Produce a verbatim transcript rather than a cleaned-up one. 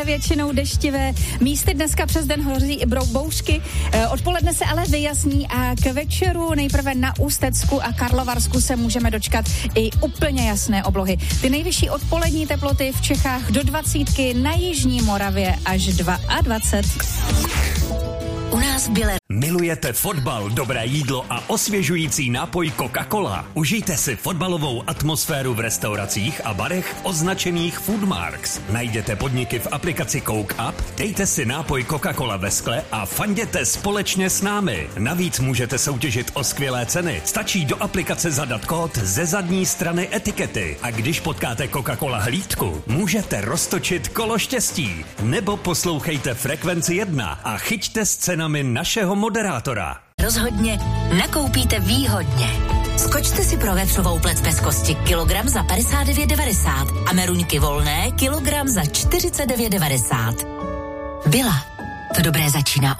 Většinou deštivé, místy dneska přes den hoří i bouřky, odpoledne se ale vyjasní a k večeru nejprve na Ústecku a Karlovarsku se můžeme dočkat i úplně jasné oblohy. Ty nejvyšší odpolední teploty v Čechách do dvacítky, na jižní Moravě až dvacet dva. U nás byle. Milujete fotbal, dobré jídlo a osvěžující nápoj Coca-Cola? Užijte si fotbalovou atmosféru v restauracích a barech označených Foodmarks. Najděte podniky v aplikaci Coke Up, dejte si nápoj Coca-Cola ve skle a fanděte společně s námi. Navíc můžete soutěžit o skvělé ceny. Stačí do aplikace zadat kód ze zadní strany etikety a když potkáte Coca-Cola hlídku, můžete roztočit kolo štěstí. Nebo poslouchejte Frekvenci jedna a chyťte s cenami našeho moderátora. Rozhodně nakoupíte výhodně. Skočte si pro vepřovou plec bez kosti kilogram za padesát devět devadesát a meruňky volné kilogram za čtyřicet devět devadesát. Byla. To dobré začíná